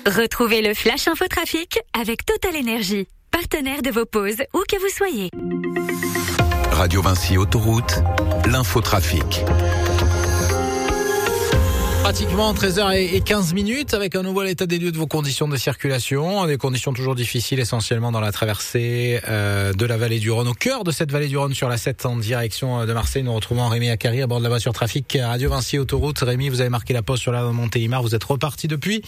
Retrouvez le Flash Info Trafic avec Total Énergie, partenaire de vos pauses où que vous soyez. Radio Vinci Autoroute, l'infotrafic. Pratiquement 13h15 avec un nouvel état des lieux de vos conditions de circulation. Des conditions toujours difficiles essentiellement dans la traversée de la vallée du Rhône. Au cœur de cette vallée du Rhône sur la 7 en direction de Marseille, nous retrouvons Rémi Acari à bord de la voiture trafic Radio Vinci Autoroute. Rémi, vous avez marqué la pause sur la Montélimar, vous êtes reparti depuis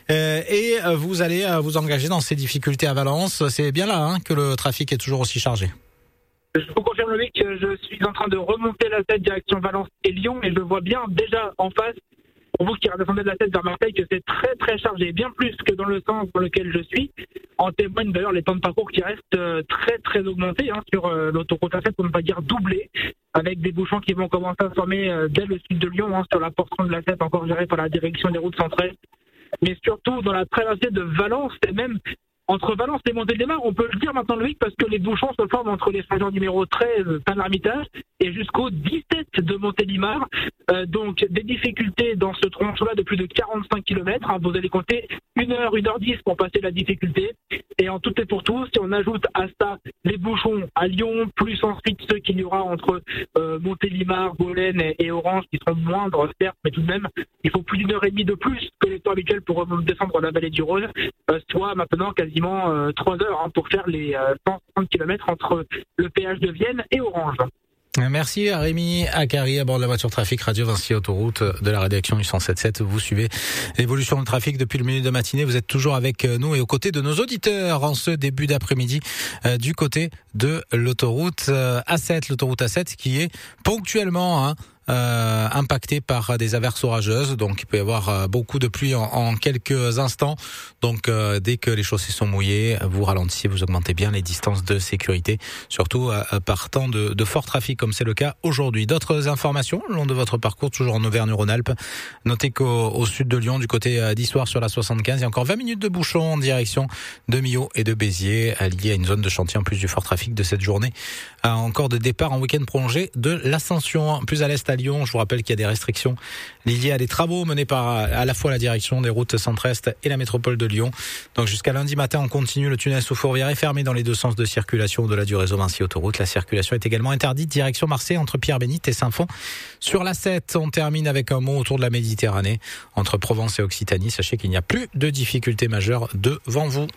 et vous allez vous engager dans ces difficultés à Valence. C'est bien là que le trafic est toujours aussi chargé. Je vous confirme Loïc que je suis en train de remonter la 7 direction Valence et Lyon et je vois bien déjà en face, pour vous qui redescendez de la 7 vers Marseille, que c'est très très chargé, bien plus que dans le sens dans lequel je suis. En témoignent d'ailleurs les temps de parcours qui restent très très augmentés sur l'autoroute A7, pour ne pas dire doublés, avec des bouchons qui vont commencer à se former dès le sud de Lyon, sur la portion de la 7 encore gérée par la direction des routes centrales. Mais surtout dans la traversée de Valence et même entre Valence et Montélimar, on peut le dire maintenant Loïc, parce que les bouchons se forment entre les stations numéro 13, Saint-Hermitage, et jusqu'au 17 de Montélimar. Donc des difficultés dans ce tronçon-là de plus de 45 km. Vous allez compter 1h, 1h10 pour passer la difficulté. Et en tout et pour tout, si on ajoute à ça les bouchons à Lyon, plus ensuite ceux qu'il y aura entre Montélimar, Bolène et Orange, qui seront moindres, certes, mais tout de même, il faut plus d'1h30 de plus que les temps habituels pour descendre la vallée du Rhône, soit maintenant quasiment 3 heures pour faire les 160 km entre le péage de Vienne et Orange. Merci à Rémi Acari à bord de la voiture trafic Radio Vinci Autoroute de la rédaction du 107.7. Vous suivez l'évolution du trafic depuis le milieu de matinée. Vous êtes toujours avec nous et aux côtés de nos auditeurs en ce début d'après-midi du côté de l'autoroute A7. L'autoroute A7 qui est ponctuellement impacté par des averses orageuses, donc il peut y avoir beaucoup de pluie en quelques instants. Donc dès que les chaussées sont mouillées, vous ralentissez, vous augmentez bien les distances de sécurité, surtout par temps de fort trafic comme c'est le cas aujourd'hui. D'autres informations le long de votre parcours, toujours en Auvergne-Rhône-Alpes. Notez qu'au sud de Lyon, du côté d'Issoire sur la 75, il y a encore 20 minutes de bouchons en direction de Millau et de Béziers, lié à une zone de chantier en plus du fort trafic de cette journée. Encore de départ en week-end prolongé de l'Ascension. Plus à l'est à Lyon, je vous rappelle qu'il y a des restrictions liées à des travaux menés par à la fois la direction des routes centre-est et la métropole de Lyon. Donc jusqu'à lundi matin, on continue. Le tunnel sous Fourvière est fermé dans les deux sens de circulation au-delà du réseau Vinci Autoroute. La circulation est également interdite direction Marseille entre Pierre-Bénite et Saint-Fond. Sur la 7, on termine avec un mot autour de la Méditerranée entre Provence et Occitanie. Sachez qu'il n'y a plus de difficultés majeures devant vous.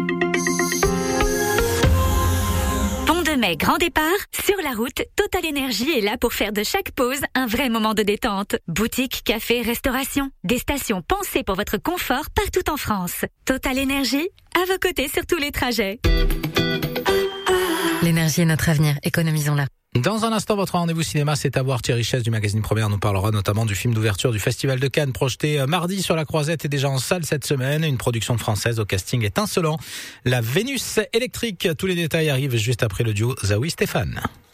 Mais grand départ, sur la route, Total Énergie est là pour faire de chaque pause un vrai moment de détente. Boutique, café, restauration, des stations pensées pour votre confort partout en France. Total Énergie, à vos côtés sur tous les trajets. L'énergie est notre avenir, économisons-la. Dans un instant, votre rendez-vous cinéma, c'est à voir. Thierry Chess du magazine Première nous parlera notamment du film d'ouverture du Festival de Cannes, projeté mardi sur la Croisette et déjà en salle cette semaine. Une production française au casting étincelant. La Vénus électrique. Tous les détails arrivent juste après le duo Zawi Stéphane.